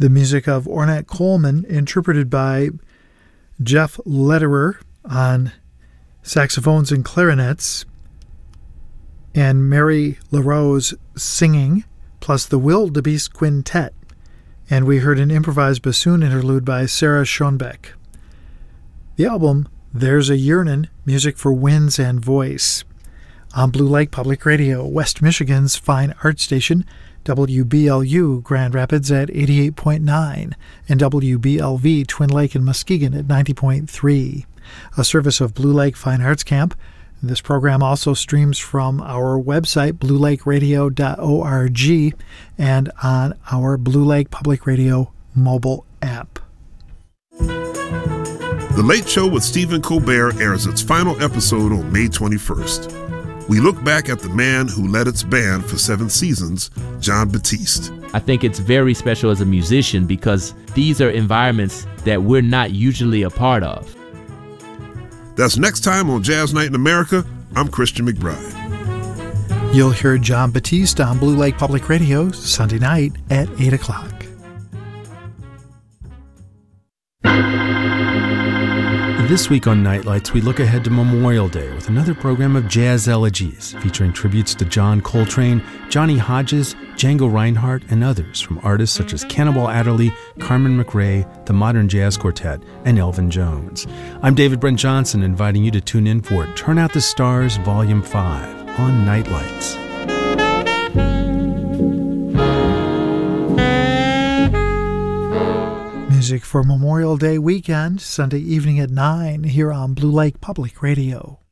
The music of Ornette Coleman, interpreted by Jeff Lederer on saxophones and clarinets, and Mary LaRose singing, plus the Wildebeest Quintet. And we heard an improvised bassoon interlude by Sarah Schoenbeck. The album, There's a Yearnin', music for winds and voice. On Blue Lake Public Radio, West Michigan's fine art station, WBLU Grand Rapids at 88.9, and WBLV Twin Lake and Muskegon at 90.3. A service of Blue Lake Fine Arts Camp. This program also streams from our website, bluelakeradio.org, and on our Blue Lake Public Radio mobile app. The Late Show with Stephen Colbert airs its final episode on May 21st. We look back at the man who led its band for 7 seasons, Jon Batiste. I think it's very special as a musician because these are environments that we're not usually a part of. That's next time on Jazz Night in America. I'm Christian McBride. You'll hear Jon Batiste on Blue Lake Public Radio Sunday night at 8 o'clock. This week on Nightlights, we look ahead to Memorial Day with another program of jazz elegies featuring tributes to John Coltrane, Johnny Hodges, Django Reinhardt, and others from artists such as Cannonball Adderley, Carmen McRae, the Modern Jazz Quartet, and Elvin Jones. I'm David Brent Johnson, inviting you to tune in for Turn Out the Stars Volume 5 on Nightlights. Music for Memorial Day weekend, Sunday evening at 9 here on Blue Lake Public Radio.